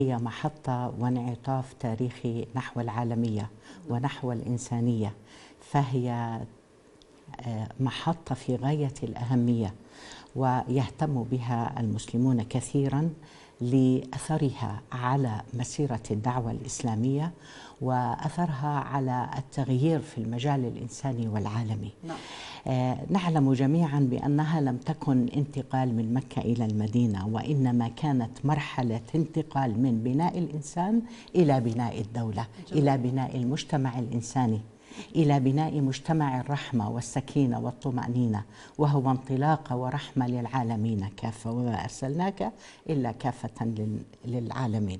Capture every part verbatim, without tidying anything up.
هي محطة وانعطاف تاريخي نحو العالمية ونحو الإنسانية، فهي محطة في غاية الأهمية ويهتم بها المسلمون كثيرا لأثرها على مسيرة الدعوة الإسلامية وأثرها على التغيير في المجال الإنساني والعالمي. نعم. آه نعلم جميعا بأنها لم تكن انتقال من مكة إلى المدينة، وإنما كانت مرحلة انتقال من بناء الإنسان إلى بناء الدولة، جميل. إلى بناء المجتمع الإنساني، إلى بناء مجتمع الرحمة والسكينة والطمأنينة، وهو انطلاقة ورحمة للعالمين كافة، وما أرسلناك إلا كافة للعالمين.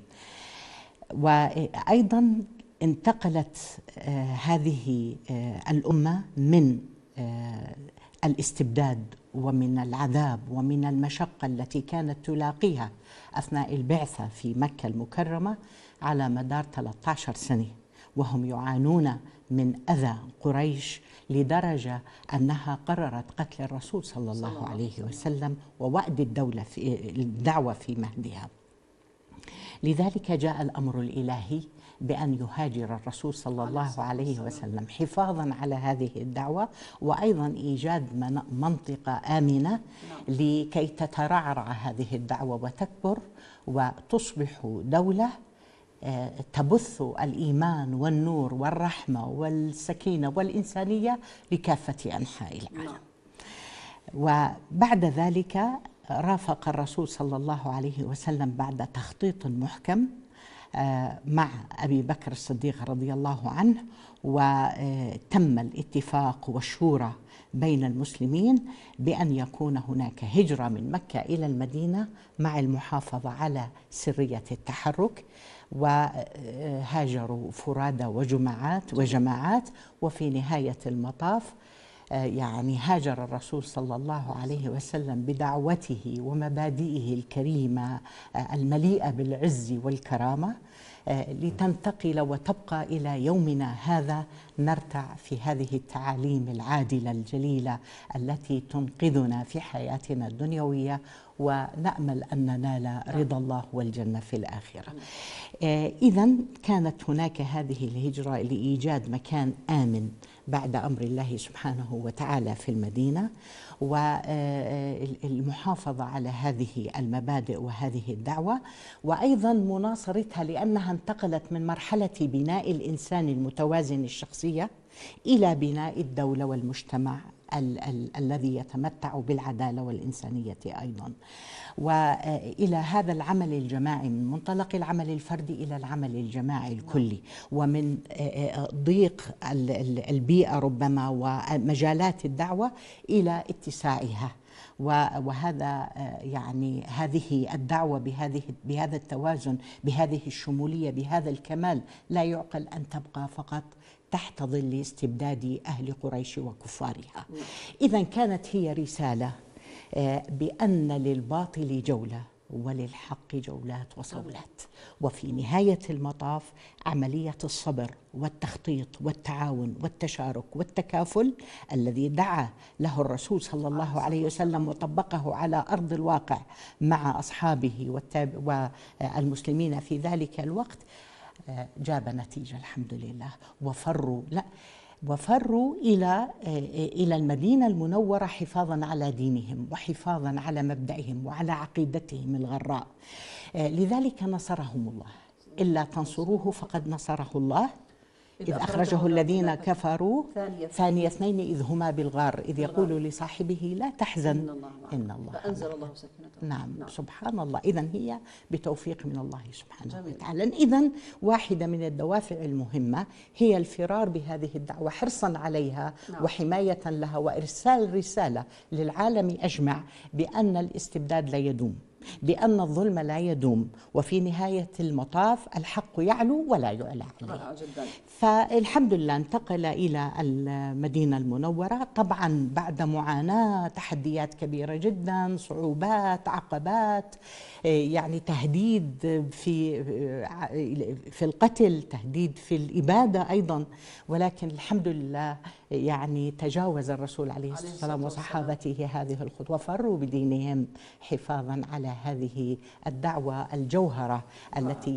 وأيضا انتقلت آه هذه آه الأمة من آه الاستبداد ومن العذاب ومن المشقة التي كانت تلاقيها أثناء البعثة في مكة المكرمة على مدار ثلاثة عشر سنة، وهم يعانون من أذى قريش لدرجة أنها قررت قتل الرسول صلى الله عليه وسلم ووأد الدولة في الدعوة في مهدها. لذلك جاء الأمر الإلهي بأن يهاجر الرسول صلى الله عليه وسلم حفاظا على هذه الدعوة، وأيضا إيجاد منطقة آمنة لكي تترعرع هذه الدعوة وتكبر وتصبح دولة تبث الإيمان والنور والرحمة والسكينة والإنسانية لكافة أنحاء العالم. وبعد ذلك رافق الرسول صلى الله عليه وسلم بعد تخطيط محكم مع أبي بكر الصديق رضي الله عنه، وتم الاتفاق والشورى بين المسلمين بأن يكون هناك هجرة من مكة إلى المدينة مع المحافظة على سرية التحرك، وهاجروا فرادى وجماعات وجماعات وفي نهاية المطاف يعني هاجر الرسول صلى الله عليه وسلم بدعوته ومبادئه الكريمة المليئة بالعز والكرامة لتنتقل وتبقى إلى يومنا هذا نرتع في هذه التعاليم العادلة الجليلة التي تنقذنا في حياتنا الدنيوية، ونأمل أن ننال رضا الله والجنة في الآخرة. إذن كانت هناك هذه الهجرة لإيجاد مكان آمن بعد أمر الله سبحانه وتعالى في المدينة، والمحافظة على هذه المبادئ وهذه الدعوة، وأيضا مناصرتها لأنها انتقلت من مرحلة بناء الإنسان المتوازن الشخصية إلى بناء الدولة والمجتمع ال ال الذي يتمتع بالعدالة والإنسانية أيضا، وإلى هذا العمل الجماعي من منطلق العمل الفردي إلى العمل الجماعي الكلي، ومن ضيق البيئة ربما ومجالات الدعوة إلى اتساعها. وهذا يعني هذه الدعوة بهذه بهذا التوازن، بهذه الشمولية، بهذا الكمال، لا يعقل أن تبقى فقط تحت ظل استبداد أهل قريش وكفارها. إذن كانت هي رسالة بأن للباطل جولة وللحق جولات وصولات، وفي نهاية المطاف عملية الصبر والتخطيط والتعاون والتشارك والتكافل الذي دعا له الرسول صلى الله عليه وسلم وطبقه على أرض الواقع مع أصحابه والمسلمين في ذلك الوقت جاب نتيجة الحمد لله، وفروا لا وفروا إلى إلى المدينة المنورة حفاظا على دينهم وحفاظا على مبدئهم وعلى عقيدتهم الغراء. لذلك نصرهم الله، إلا تنصروه فقد نصره الله إذ أخرجه الذين كفروا ثاني اثنين إذ هما بالغار إذ يقول لصاحبه لا تحزن إن الله فأنزل الله سكينته. نعم, نعم سبحان الله. إذن هي بتوفيق من الله سبحانه وتعالى. إذن واحدة من الدوافع المهمة هي الفرار بهذه الدعوة حرصا عليها، نعم. وحماية لها وإرسال رسالة للعالم أجمع بأن الاستبداد لا يدوم، بأن الظلم لا يدوم، وفي نهاية المطاف الحق يعلو ولا يعلى عليه. فالحمد لله انتقل إلى المدينة المنورة، طبعا بعد معاناة، تحديات كبيرة جدا، صعوبات، عقبات، يعني تهديد في في القتل، تهديد في الإبادة أيضا، ولكن الحمد لله يعني تجاوز الرسول عليه الصلاة والسلام وصحابته هذه الخطوة، فروا بدينهم حفاظا على هذه الدعوة الجوهرة التي